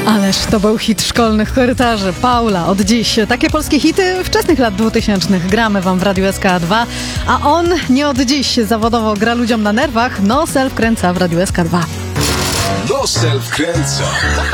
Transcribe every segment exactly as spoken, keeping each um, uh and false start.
Ależ to był hit szkolnych korytarzy. Paula, od dziś. Takie polskie hity wczesnych lat dwutysięcznych gramy wam w Radiu S K dwa, a on nie od dziś zawodowo gra ludziom na nerwach. No Self kręca w Radiu S K dwa. No Self kręca.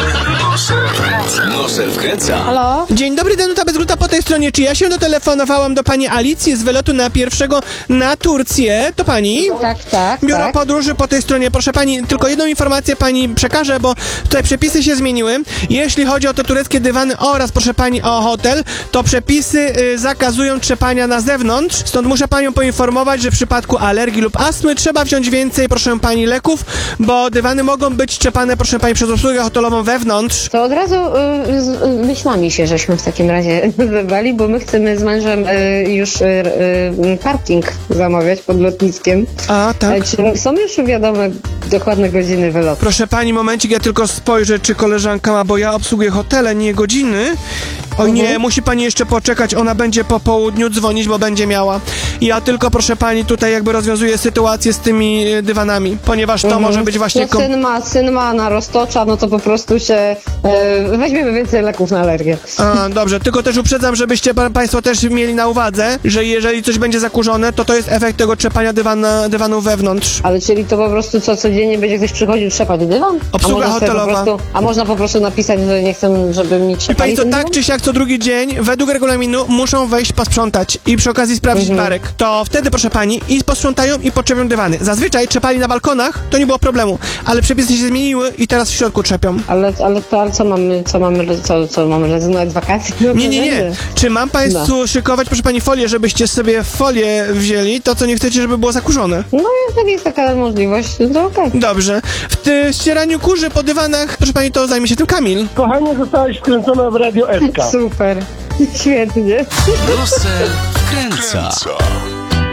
No Self kręca. No Self kręca. Halo? Dzień dobry, Danuta Bezgruta po tej stronie. Czy ja się dotelefonowałam do pani Alicji z wylotu na pierwszego na Turcję? To pani? Tak, tak, Biuro tak. podróży po tej stronie. Proszę pani, tylko jedną informację pani przekażę, bo tutaj przepisy się zmieniły. Jeśli chodzi o te tureckie dywany oraz, proszę pani, o hotel, to przepisy y, zakazują trzepania na zewnątrz. Stąd muszę panią poinformować, że w przypadku alergii lub astmy trzeba wziąć więcej, proszę pani, leków, bo dywany mogą być trzepane, proszę pani, przez obsługę hotelową wewnątrz. To od razu y, z y, myślami się żeśmy w takim razie zebrali, bo my chcemy z mężem y, już y, y, parking zamawiać pod lotniskiem. A, tak. E, Czy są już wiadome dokładne godziny wylotu? Proszę pani, momencik, ja tylko spojrzę, czy koleżanka ma, bo ja obsługuję hotele, nie godziny. O nie, Mhm. musi pani jeszcze poczekać, ona będzie po południu dzwonić, bo będzie miała. Ja tylko, proszę pani, tutaj jakby rozwiązuję sytuację z tymi e, dywanami, ponieważ to Mhm. może być właśnie... No, kom- syn ma, syn ma na roztocza, no to po prostu się e, weźmiemy więcej leków na alergię. A, dobrze, tylko też uprzedzam, żebyście pa- państwo też mieli na uwadze, że jeżeli coś będzie zakurzone, to to jest efekt tego trzepania dywana, dywanu wewnątrz. Ale czyli to po prostu co, codziennie będzie ktoś przychodził trzepać dywan? Obsługa a można sobie hotelowa. Po prostu, a można po prostu napisać, że nie chcę, żeby mi I trzepali państwo ten tak dywan? czy siak co drugi dzień, według regulaminu, muszą wejść posprzątać i przy okazji sprawdzić Mhm. barek. To wtedy, proszę pani, i posprzątają i podczepią dywany. Zazwyczaj trzepali na balkonach, to nie było problemu, ale przepisy się zmieniły i teraz w środku trzepią. Ale, ale, to, ale co mamy, co mamy, co, co mamy rezygnować z wakacji? No, Nie, nie, nie. Czy mam państwu No. szykować, proszę pani, folię, żebyście sobie folię wzięli, to co nie chcecie, żeby było zakurzone? No jeżeli jest taka możliwość, to okej. Dobrze. W ty, ścieraniu kurzy po dywanach, proszę pani, to zajmie się tym Kamil. Kochanie, zostałaś wkręcona w Radio S K. Super, świetnie. No Self kręca.